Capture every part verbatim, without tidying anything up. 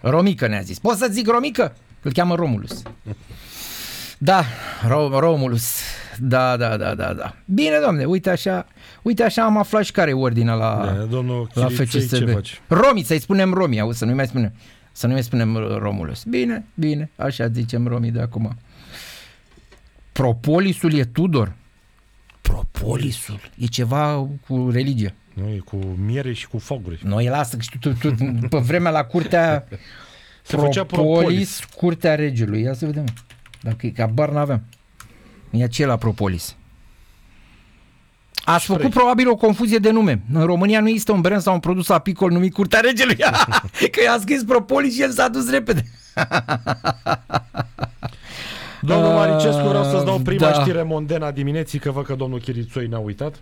Romică ne-a zis. Poți să zic Romică? Îl cheamă Romulus. Da, Ro- Romulus. Da, da, da, da, da. Bine, domne, uite așa, uite așa am aflat și care e ordinea la, da, domnul la F C S B. Romi, să-i spunem Romi, auzi, să nu mai spunem, să nu mai spunem Romulus. Bine, bine, așa zicem Romi de acum. Propolisul e Tudor. Propolisul. E ceva cu religie. Nu, e cu miere și cu foguri. Noi lasă, că tu, tu, tu, pe vremea la curtea Propolis, propolis, curtea regelui. Ia să vedem. Dacă e, că abar n-aveam. E acela Propolis. Ați făcut probabil o confuzie de nume. În România nu există un brand sau un produs apicol numit Curtea Regelui. Că i-a scris Propolis și el s-a dus repede. Domnul Maricescu, vreau să-ți dau prima da. știre mondena dimineții, că văd că domnul Chirițoi ne-a uitat.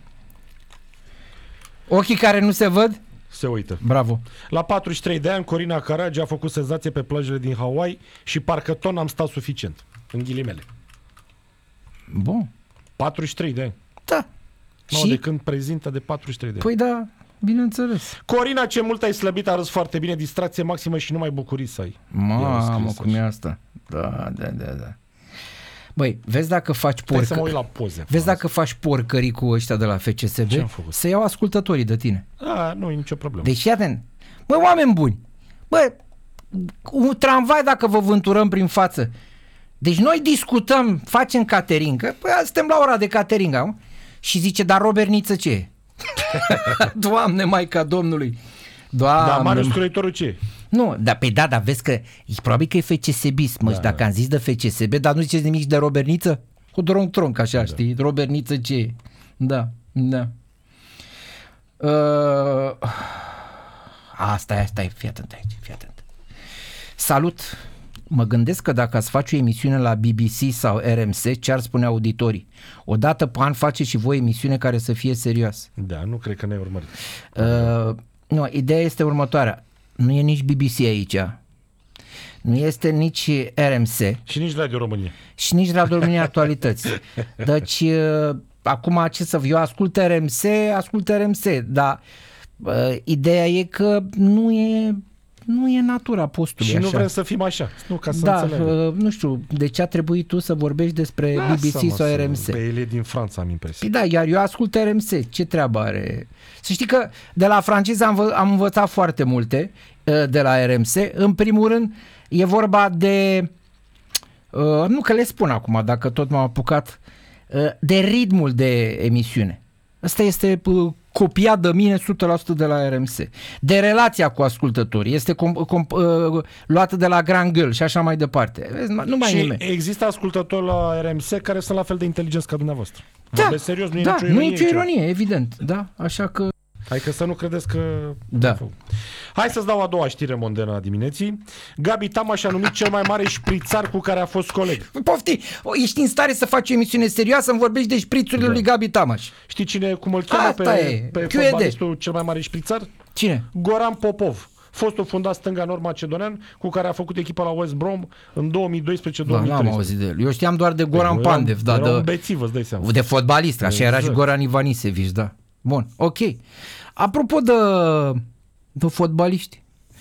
Ochii care nu se văd? Se uită. Bravo. La patruzeci și trei de ani, Corina Caragi a făcut senzație pe plajele din Hawaii și parcă tot n-am stat suficient. În ghilimele. Bun. patruzeci și trei de ani. Da. No, și? De când prezintă de patruzeci și trei de ani. Păi da, bineînțeles. Corina, ce mult ai slăbit, a râs foarte bine, distracție maximă și numai bucurii să ai. Mamă, cum e asta? Da, da, da, da. Băi, vezi dacă faci porcă... să mă uit la poze. Vezi dacă faci porcării cu ăștia de la F C S B, să iau ascultătorii de tine. A, nu e nicio problemă. Deci, iată, băi, oameni buni, băi, un tramvai dacă vă vânturăm prin față. Deci noi discutăm, facem catering, că păi, suntem la ora de catering, am? Și zice, dar Robert Niță ce e? Doamne, Maica Domnului! Doamne, dar Marius Croitorul ce e? Nu, dar pe da, dar vezi că e, probabil că e F C S B, mă, da, dacă da. am zis de F C S B, dar nu ziceți nimic de Robert Niță? Cu dronc-tronc, așa, da. știi? Robert Niță ce e? Da, da. Uh, asta e, asta e, fii atent aici, fii atent. Salut! Mă gândesc că dacă ați face o emisiune la B B C sau R M C, ce ar spune auditorii? Odată pe an faceți și voi emisiune care să fie serioasă. Da, nu cred că ne-ai urmărit. Uh, nu, ideea este următoarea. Nu e nici B B C aici, nu este nici R M C și nici Radio România și nici Radio România Actualități. Deci acum ce să eu ascult R M C, ascult R M C, dar uh, ideea e că nu e nu e natura postului. Și așa. Nu vrem să fim așa. Nu, ca să da, uh, nu știu, de ce a trebuit tu să vorbești despre Lasă, B B C sau R M C? Pe el e din Franța, am impresia. Păi da, iar eu ascult R M C. Ce treabă are? Să știi că de la franceză am, am învățat foarte multe de la R M C. În primul rând, e vorba de uh, nu că le spun acum, dacă tot m-am apucat, uh, de ritmul de emisiune. Asta este uh, copiat de mine o sută la sută de la R M C. De relația cu ascultătorii. Este com- com- uh, luată de la Grand Gueule și așa mai departe. Vezi, nu mai și nimeni. Există ascultători la R M C care sunt la fel de inteligenți ca dumneavoastră. Da, de serios, nu e da, nicio ironie. Nu e nicio ironie, evident. Da, așa că... Hai că să nu credeți că... Da. Hai să-ți dau a doua știre mondenă a dimineții. Gabi Tamaș a numit cel mai mare șprițar cu care a fost coleg. Pofti, ești în stare să faci o emisiune serioasă, îmi vorbești de șprițurile da. lui Gabi Tamaș. Știi cine, cum îl cheamă Asta pe, pe fotbalistul cel mai mare șprițar? Cine? Goran Popov, fostul fundat stânga nord-macedonean, cu care a făcut echipa la West Brom în două mii doisprezece două mii treisprezece. Da, n-am auzit de el. Eu știam doar de Goran Pandev. Da, era de, un bețiv, îți dai seama. De fotbalist, așa exact. Era și Goran Ivanisevic, da. Bun, ok. Apropo de, de fotbaliști,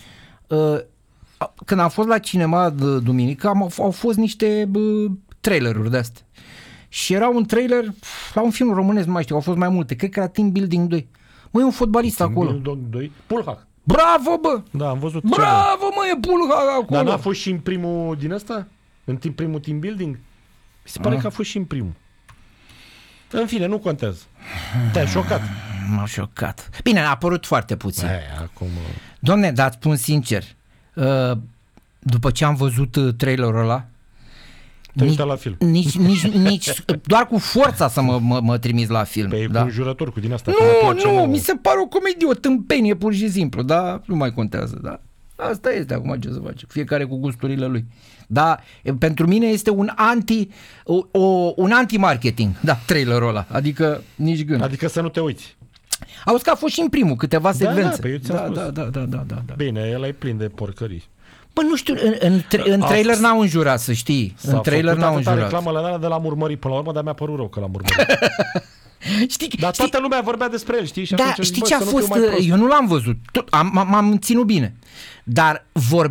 când am fost la cinema de duminică, am, au fost niște traileruri de-astea. Și era un trailer la un film românesc, nu mai știu, au fost mai multe, cred că era Team Building doi. Măi, e un fotbalist Team acolo. Building doi? Pulhac. Bravo, bă! Da, am văzut. Bravo, mă, e Pulhac acolo. Dar n-a fost și în primul din ăsta? În timp, primul Team Building? Mi se pare ah. că a fost și în primul. În fine, nu contează. Te-ai șocat. M-au șocat. Bine, a apărut foarte puțin. Aia, acum... Doamne, dar îți spun sincer, după ce am văzut trailerul ăla, nici, la film. Nici, nici, nici, doar cu forța să mă, mă, mă trimiți la film. Pe da? un jurător cu din asta. Nu, nu, nouă. Mi se pare o comedie, o tâmpenie pur și simplu, dar nu mai contează, da. Asta este acum ce să face. Fiecare cu gusturile lui. Da, pentru mine este un anti o, o, un anti-marketing, da, trailerul ăla. Adică nici gând. Adică să nu te uiți. Auzi că a fost și în primul câteva da, secvențe. Da, da, da, da, da, da, da, da. Bine, el e plin de porcării. Bă, nu știu, în, în, în trailer n-au înjurat, să știi. S-a în trailer n-au înjurat. Reclamă la de l-am urmărit până la urmă, dar mi-a părut rău că l-am urmărit. Știi, dar toată știi, lumea vorbea despre el, știi? Și da, atunci știi zic, ce a fost? Eu nu l-am văzut. Tot, am, m-am ținut bine. Dar vor